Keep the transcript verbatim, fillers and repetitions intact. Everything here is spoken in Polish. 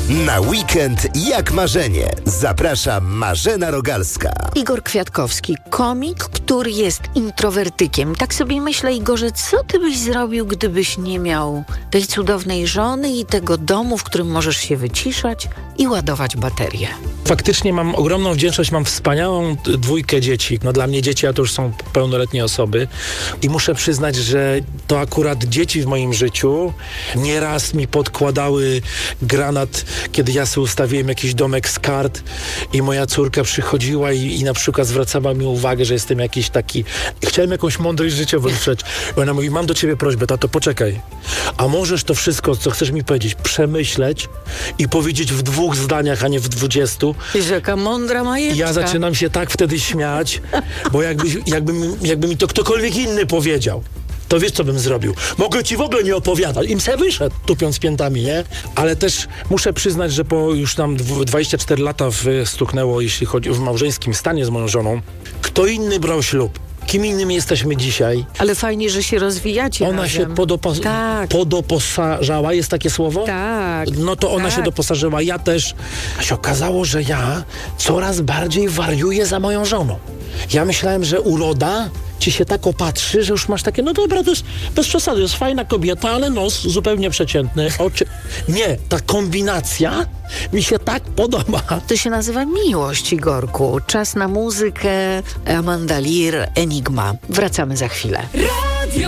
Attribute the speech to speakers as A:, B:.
A: Na weekend jak marzenie. Zaprasza Marzena Rogalska.
B: Igor Kwiatkowski, komik, który jest introwertykiem. Tak sobie myślę, Igorze, co ty byś zrobił, gdybyś nie miał tej cudownej żony i tego domu, w którym możesz się wyciszać i ładować baterię?
C: Faktycznie mam ogromną wdzięczność, mam wspaniałą dwójkę dzieci. No dla mnie dzieci, a to już są pełnoletnie osoby. I muszę przyznać, że to akurat dzieci w moim życiu nieraz mi podkładały granat, kiedy ja sobie ustawiłem jakiś domek z kart i moja córka przychodziła i, i na przykład zwracała mi uwagę, że jestem jakiś taki... Chciałem jakąś mądrość życiową usłyszeć. I ona mówi, mam do ciebie prośbę, tato, poczekaj. A możesz to wszystko, co chcesz mi powiedzieć, przemyśleć i powiedzieć w dwóch zdaniach, a nie w dwudziestu.
B: Jezu, jaka mądra majeczka.
C: Ja zaczynam się tak wtedy śmiać, bo jakby, jakby, jakby mi to ktokolwiek inny powiedział, to wiesz, co bym zrobił? Mogę ci w ogóle nie opowiadać. Im se wyszedł, tupiąc piętami, nie? Ale też muszę przyznać, że po już nam dwadzieścia cztery lata stuknęło, jeśli chodzi w małżeńskim stanie z moją żoną, kto inny brał ślub? Kim innym jesteśmy dzisiaj?
B: Ale fajnie, że się rozwijacie
C: Ona
B: razem.
C: się podopo-
B: tak.
C: podoposażała, jest takie słowo?
B: Tak.
C: No to ona
B: tak.
C: się doposażyła, ja też. A się okazało, że ja coraz bardziej wariuję za moją żoną. Ja myślałem, że uroda ci się tak opatrzy, że już masz takie, no dobra, to jest bez przesady, to jest fajna kobieta, ale nos zupełnie przeciętny. Oczy... Nie, ta kombinacja mi się tak podoba.
B: To się nazywa miłość, Igorku. Czas na muzykę. Amanda Lear, Enigma. Wracamy za chwilę.